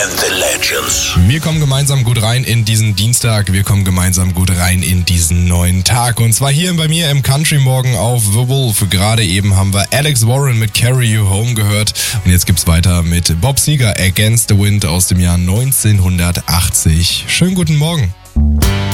and the Legends. Wir kommen gemeinsam gut rein in diesen Dienstag. Wir kommen gemeinsam gut rein in diesen neuen Tag. Und zwar hier bei mir im Country Morgen auf The Wolf. Gerade eben haben wir Alex Warren mit Carry You Home gehört. Und jetzt gibt's weiter mit Bob Seger, Against the Wind aus dem Jahr 1980. Schönen guten Morgen.